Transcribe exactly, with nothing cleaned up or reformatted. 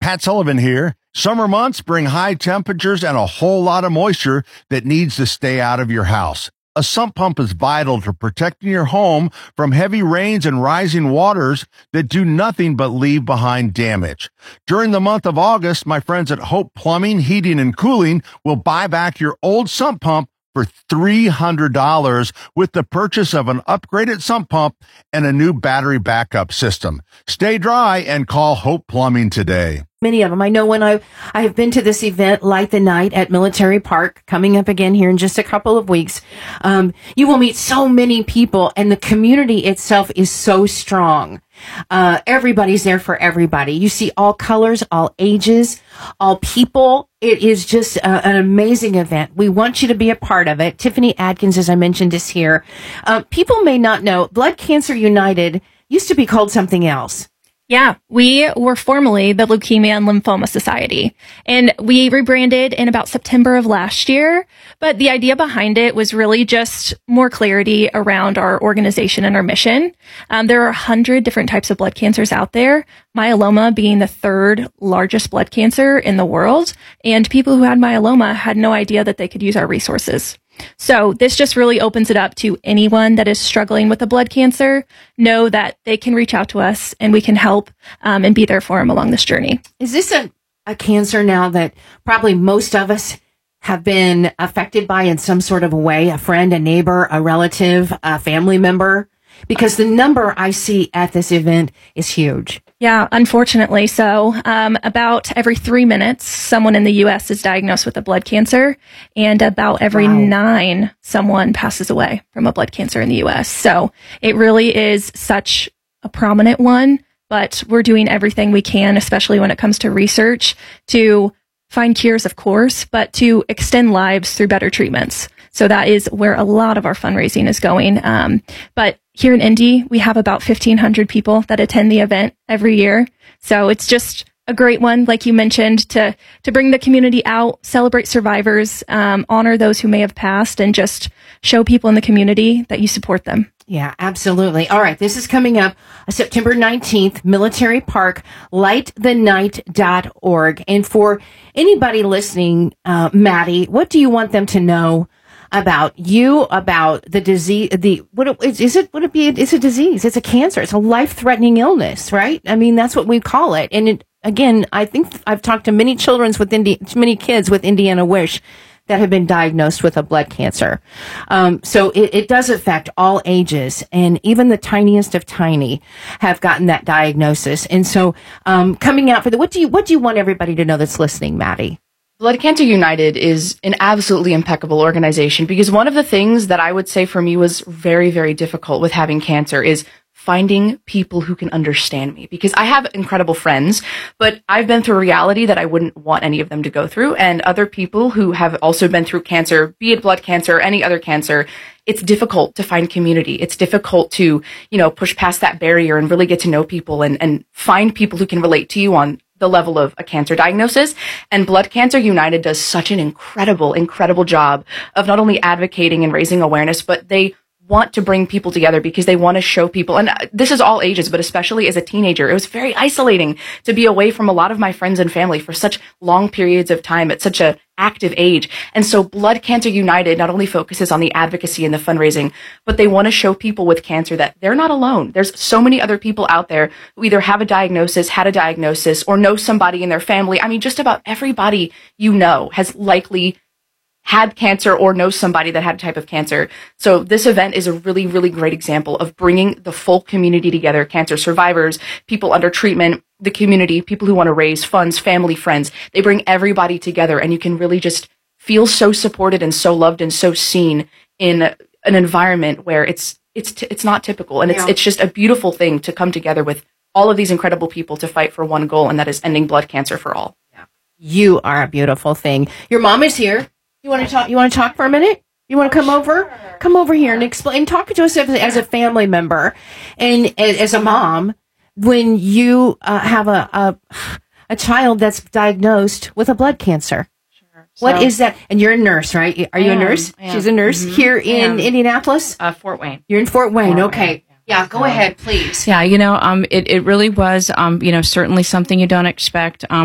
Pat Sullivan here. Summer months bring high temperatures and a whole lot of moisture that needs to stay out of your house. A sump pump is vital to protecting your home from heavy rains and rising waters that do nothing but leave behind damage. During the month of August, my friends at Hope Plumbing, Heating, and Cooling will buy back your old sump pump for three hundred dollars with the purchase of an upgraded sump pump and a new battery backup system. Stay dry and call Hope Plumbing today. Many of them. I know when I I have been to this event, Light the Night at Military Park, coming up again here in just a couple of weeks. Um, you will meet so many people, and the community itself is so strong. Uh, everybody's there for everybody. You see all colors, all ages, all people. It is just uh, an amazing event. We want you to be a part of it. Tiffany Adkins, as I mentioned, is here. Uh, people may not know, Blood Cancer United used to be called something else. Yeah, we were formerly the Leukemia and Lymphoma Society, and we rebranded in about September of last year. But the idea behind it was really just more clarity around our organization and our mission. Um, there are a hundred different types of blood cancers out there, myeloma being the third largest blood cancer in the world. And people who had myeloma had no idea that they could use our resources. So this just really opens it up to anyone that is struggling with a blood cancer, know that they can reach out to us and we can help um, and be there for them along this journey. Is this a, a cancer now that probably most of us have been affected by in some sort of a way, a friend, a neighbor, a relative, a family member? Because the number I see at this event is huge. Yeah, unfortunately. So um, about every three minutes, someone in the U S is diagnosed with a blood cancer, and about every wow. nine, someone passes away from a blood cancer in the U S. So it really is such a prominent one, but we're doing everything we can, especially when it comes to research, to find cures, of course, but to extend lives through better treatments. So that is where a lot of our fundraising is going. Um, but here in Indy, we have about fifteen hundred people that attend the event every year. So it's just a great one, like you mentioned, to to bring the community out, celebrate survivors, um, honor those who may have passed, and just show people in the community that you support them. Yeah, absolutely. All right, this is coming up September nineteenth, Military Park, light the night dot org. And for anybody listening, uh, Maddie, what do you want them to know about you, about the disease, the, what is, is it, would it be, it's a disease, it's a cancer, it's a life-threatening illness, right? I mean, that's what we call it. And it, again, I think I've talked to many children's with Indi- many kids with Indiana Wish that have been diagnosed with a blood cancer. Um, so it, it does affect all ages, and even the tiniest of tiny have gotten that diagnosis. And so, um, coming out for the, what do you, what do you want everybody to know that's listening, Maddie? Blood Cancer United is an absolutely impeccable organization, because one of the things that I would say for me was very, very difficult with having cancer is finding people who can understand me, because I have incredible friends, but I've been through a reality that I wouldn't want any of them to go through. And other people who have also been through cancer, be it blood cancer or any other cancer, it's difficult to find community. It's difficult to, you know, push past that barrier and really get to know people and, and find people who can relate to you on the level of a cancer diagnosis. And Blood Cancer United does such an incredible, incredible job of not only advocating and raising awareness, but they want to bring people together because they want to show people, and this is all ages, but especially as a teenager, it was very isolating to be away from a lot of my friends and family for such long periods of time at such a active age. And so Blood Cancer United not only focuses on the advocacy and the fundraising, but they want to show people with cancer that they're not alone. There's so many other people out there who either have a diagnosis, had a diagnosis, or know somebody in their family. I mean, just about everybody you know has likely had cancer or knows somebody that had a type of cancer. So this event is a really, really great example of bringing the full community together, cancer survivors, people under treatment, the community, people who want to raise funds, family, friends. They bring everybody together, and you can really just feel so supported and so loved and so seen in an environment where it's it's t- it's not typical. And it's yeah. it's just a beautiful thing to come together with all of these incredible people to fight for one goal, and that is ending blood cancer for all. Yeah. You are a beautiful thing. Your mom is here. You want to talk? You want to talk for a minute? You want to come over? Come over here and explain. Talk to us as, as a family member and as a mom when you uh, have a, a a child that's diagnosed with a blood cancer. Sure. So, what is that? And you're a nurse, right? Are you a nurse? She's a nurse mm-hmm. here in Indianapolis. Uh, Fort Wayne. You're in Fort Wayne. Fort okay. Wayne. Yeah, go ahead, please. Yeah, you know, um, it, it really was, um, you know, certainly something you don't expect. Um,